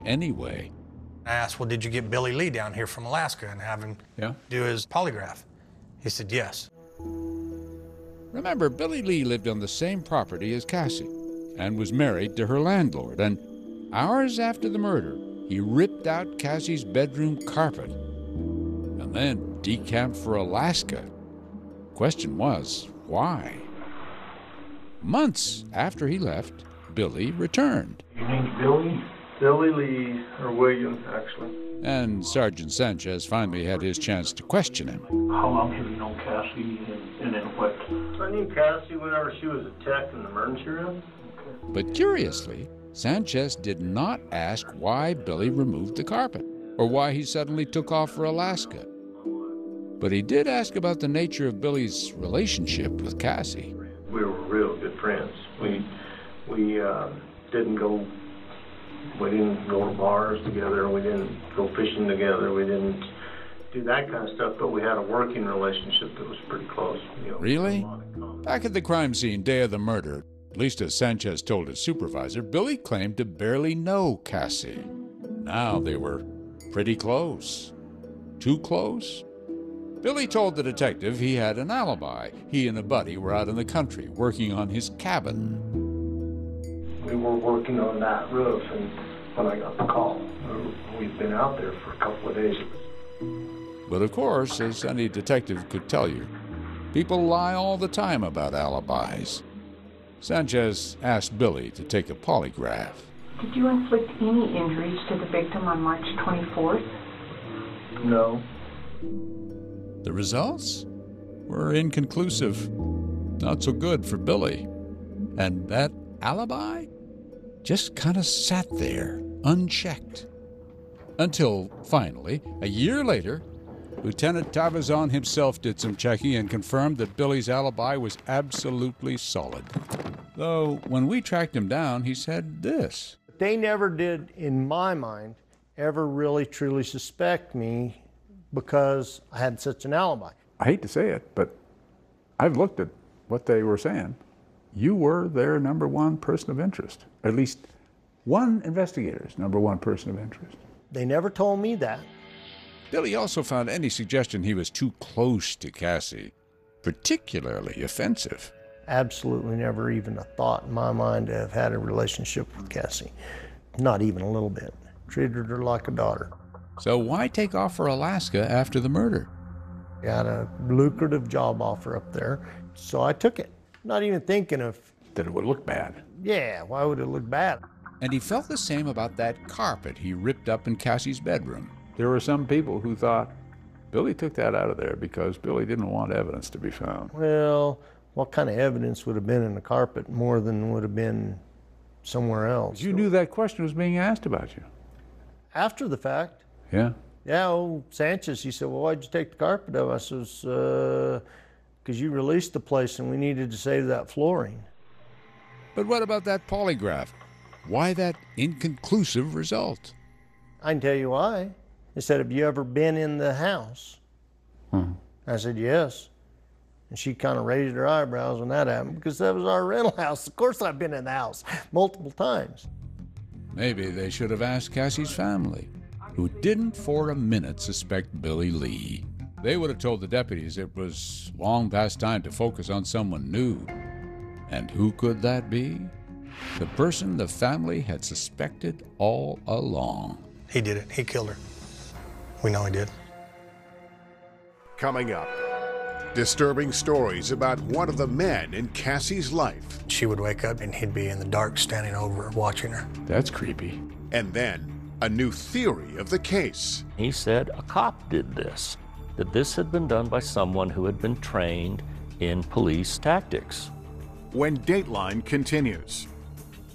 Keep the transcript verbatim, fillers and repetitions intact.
anyway. I asked, well, did you get Billy Lee down here from Alaska and have him yeah. do his polygraph? He said, yes. Remember, Billy Lee lived on the same property as Cassie and was married to her landlord, and hours after the murder, he ripped out Cassie's bedroom carpet and then decamped for Alaska. Question was, why? Months after he left, Billy returned. Your name's Billy? Billy Lee, or William, actually. And Sergeant Sanchez finally had his chance to question him. How long have you known Cassie, and, and then what? I knew Cassie whenever she was a tech in the emergency room. But curiously, Sanchez did not ask why Billy removed the carpet or why he suddenly took off for Alaska. But he did ask about the nature of Billy's relationship with Cassie. We were real good friends. We we uh, didn't go we didn't go to bars together. We didn't go fishing together. We didn't do that kind of stuff. But we had a working relationship that was pretty close. You know, really? Back at the crime scene, day of the murder, at least as Sanchez told his supervisor, Billy claimed to barely know Cassie. Now they were pretty close. Too close? Billy told the detective he had an alibi. He and a buddy were out in the country working on his cabin. We were working on that roof, and when I got the call, we'd been out there for a couple of days. But of course, as any detective could tell you, people lie all the time about alibis. Sanchez asked Billy to take a polygraph. Did you inflict any injuries to the victim on March twenty-fourth? No. The results were inconclusive. Not so good for Billy. And that alibi just kind of sat there, unchecked. Until, finally, a year later, Lieutenant Tabazon himself did some checking and confirmed that Billy's alibi was absolutely solid. Though, when we tracked him down, he said this. They never did, in my mind, ever really truly suspect me because I had such an alibi. I hate to say it, but I've looked at what they were saying. You were their number one person of interest. At least one investigator's number one person of interest. They never told me that. Billy also found any suggestion he was too close to Cassie particularly offensive. Absolutely never even a thought in my mind to have had a relationship with Cassie. Not even a little bit. Treated her like a daughter. So why take off for Alaska after the murder? I had a lucrative job offer up there, so I took it. Not even thinking of... that it would look bad. Yeah, why would it look bad? And he felt the same about that carpet he ripped up in Cassie's bedroom. There were some people who thought Billy took that out of there because Billy didn't want evidence to be found. Well, what kind of evidence would have been in the carpet more than would have been somewhere else? You knew that question was being asked about you. After the fact. Yeah? Yeah, old Sanchez, he said, well, why'd you take the carpet out? I says, uh, because you released the place and we needed to save that flooring. But what about that polygraph? Why that inconclusive result? I can tell you why. They said, have you ever been in the house? Hmm. I said, yes. And she kind of raised her eyebrows when that happened, because that was our rental house. Of course I've been in the house multiple times. Maybe they should have asked Cassie's family, who didn't for a minute suspect Billy Lee. They would have told the deputies it was long past time to focus on someone new. And who could that be? The person the family had suspected all along. He did it. He killed her. We know he did. Coming up, disturbing stories about one of the men in Cassie's life. She would wake up and he'd be in the dark standing over her, watching her. That's creepy. And then a new theory of the case. He said a cop did this, that this had been done by someone who had been trained in police tactics. When Dateline continues.